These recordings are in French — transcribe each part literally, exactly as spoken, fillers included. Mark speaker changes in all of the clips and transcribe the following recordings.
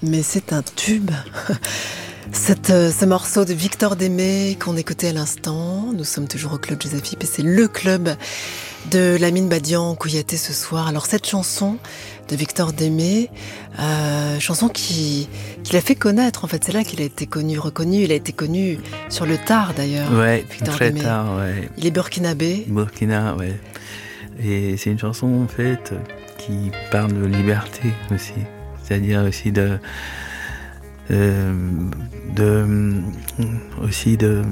Speaker 1: mais c'est un tube. Cette, euh, ce morceau de Victor Démé qu'on écoutait à l'instant. Nous sommes toujours au Club Josaphipe et c'est le club de Lamine Badian Kouyaté ce soir. Alors cette chanson de Victor Démé, euh, chanson qui qu'il a fait connaître en fait, c'est là qu'il a été connu, reconnu. Il a été connu sur le tard d'ailleurs.
Speaker 2: Ouais,
Speaker 1: Victor
Speaker 2: très
Speaker 1: Démé.
Speaker 2: tard, ouais.
Speaker 1: Il est burkinabé.
Speaker 2: Burkina, ouais. Et c'est une chanson en fait qui parle de liberté aussi, c'est-à-dire aussi de euh, de aussi de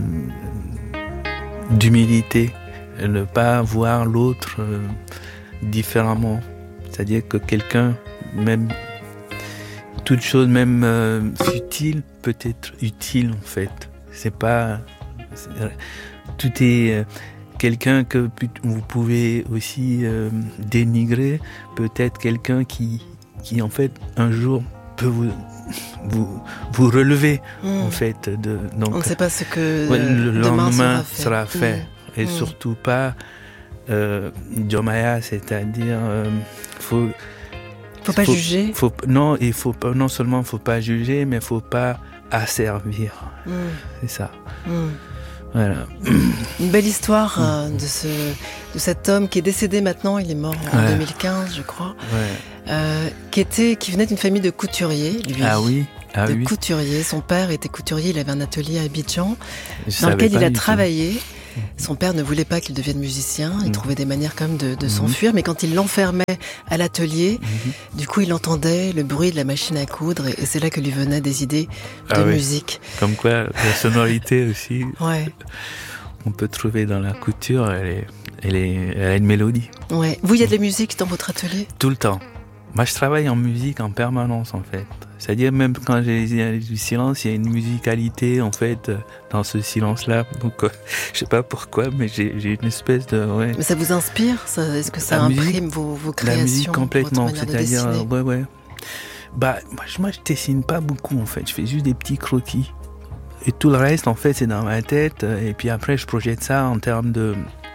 Speaker 2: d'humilité, ne pas voir l'autre euh, différemment, c'est-à-dire que quelqu'un, même toute chose, même euh, futile, peut être utile en fait. C'est pas c'est, tout est euh, quelqu'un que vous pouvez aussi euh, dénigrer, peut-être quelqu'un qui qui en fait un jour peut vous vous vous relever mmh. en fait de donc
Speaker 1: on ne sait pas ce que
Speaker 2: ouais, le
Speaker 1: demain
Speaker 2: lendemain
Speaker 1: sera fait,
Speaker 2: sera fait. Mmh. et mmh. surtout pas euh, Djomaya, c'est-à-dire euh, faut
Speaker 1: faut pas
Speaker 2: faut,
Speaker 1: juger
Speaker 2: faut, non il faut pas non seulement faut pas juger mais faut pas asservir mmh. c'est ça mmh. Voilà.
Speaker 1: Une belle histoire euh, de ce de cet homme qui est décédé maintenant, il est mort en ouais. deux mille quinze, je crois.
Speaker 2: Ouais.
Speaker 1: Euh, qui était qui venait d'une famille de couturiers, lui.
Speaker 2: Ah oui. Ah
Speaker 1: de
Speaker 2: oui.
Speaker 1: couturiers. Son père était couturier, il avait un atelier à Abidjan je dans lequel il a travaillé. Tout. Son père ne voulait pas qu'il devienne musicien, il mmh. trouvait des manières quand même de, de mmh. s'enfuir, mais quand il l'enfermait à l'atelier, mmh. du coup il entendait le bruit de la machine à coudre et, et c'est là que lui venaient des idées de
Speaker 2: ah
Speaker 1: musique.
Speaker 2: Oui. Comme quoi la sonorité aussi,
Speaker 1: ouais.
Speaker 2: on peut trouver dans la couture, elle, est, elle, est, elle a une mélodie.
Speaker 1: Ouais. Vous, il y a de la musique dans votre atelier ?
Speaker 2: Tout le temps. Moi, je travaille en musique en permanence, en fait. C'est-à-dire, même quand j'ai du silence, il y a une musicalité, en fait, dans ce silence-là. Donc, euh, je sais pas pourquoi, mais j'ai, j'ai une espèce de... Ouais.
Speaker 1: Mais ça vous inspire ça, est-ce que ça la imprime musique, vos, vos créations?
Speaker 2: La musique, complètement.
Speaker 1: Votre manière
Speaker 2: c'est-à-dire,
Speaker 1: de dessiner.
Speaker 2: ouais, ouais. Bah, moi, je, moi, je dessine pas beaucoup, en fait. Je fais juste des petits croquis. Et tout le reste, en fait, c'est dans ma tête. Et puis après, je projette ça en termes de...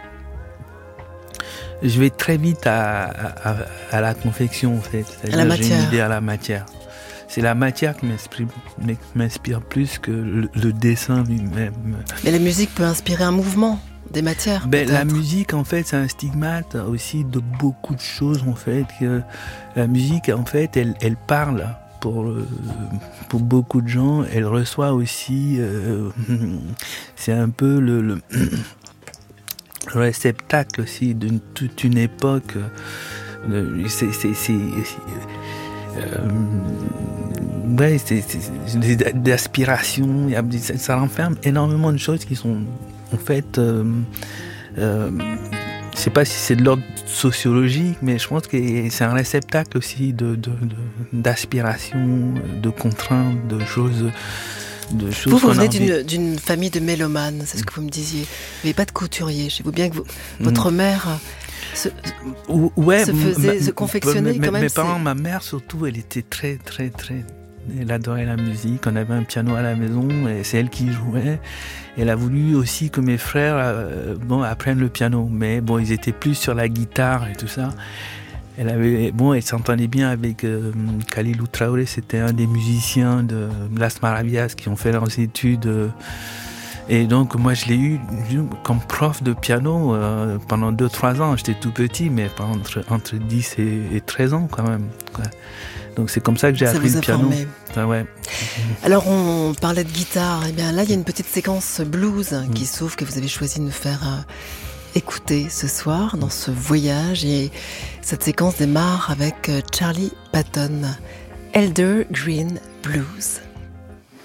Speaker 2: Je vais très vite à, à, à la confection, en fait. C'est-à-dire,
Speaker 1: à la matière.
Speaker 2: J'ai une idée à la matière. C'est la matière qui m'inspire, m'inspire plus que le, le dessin lui-même.
Speaker 1: Mais la musique peut inspirer un mouvement, des matières.
Speaker 2: Ben, la musique, en fait, c'est un stigmate aussi de beaucoup de choses, en fait. Que la musique, en fait, elle, elle parle pour, pour beaucoup de gens. Elle reçoit aussi... Euh, c'est un peu le... le le réceptacle aussi d'une toute une époque. C'est, c'est, c'est, euh, ouais, c'est, c'est d'aspiration. Ça renferme énormément de choses qui sont en fait. Euh, euh, je sais pas si c'est de l'ordre sociologique, mais je pense que c'est un réceptacle aussi de, de, de d'aspiration, de contraintes, de choses. De choses
Speaker 1: vous, vous venez d'une, d'une famille de mélomanes, c'est ce que vous me disiez. Vous n'avez pas de couturier. Je sais bien que vous, votre mmh. mère se,
Speaker 2: ouais,
Speaker 1: se faisait,
Speaker 2: ma,
Speaker 1: se confectionnait
Speaker 2: ma,
Speaker 1: quand même.
Speaker 2: Mes parents, ma mère surtout, elle était très, très, très... Elle adorait la musique. On avait un piano à la maison et c'est elle qui jouait. Elle a voulu aussi que mes frères euh, bon, apprennent le piano. Mais bon, ils étaient plus sur la guitare et tout ça. Elle avait, bon, elle s'entendait bien avec euh, Khalilou Traoré, c'était un des musiciens de Las Maravillas qui ont fait leurs études. Euh, et donc, moi, je l'ai eu comme prof de piano euh, pendant deux trois ans. J'étais tout petit, mais entre, entre dix et, et treize ans quand même. Quoi. Donc, c'est comme ça que j'ai
Speaker 1: ça
Speaker 2: appris
Speaker 1: vous a
Speaker 2: le piano.
Speaker 1: Formé.
Speaker 2: Ah, ouais.
Speaker 1: Alors, on parlait de guitare. Eh bien, là, il y a une petite séquence blues mmh. qui s'ouvre, que vous avez choisi de nous faire... Euh, écouter ce soir dans ce voyage et cette séquence démarre avec Charlie Patton, Elder Green Blues.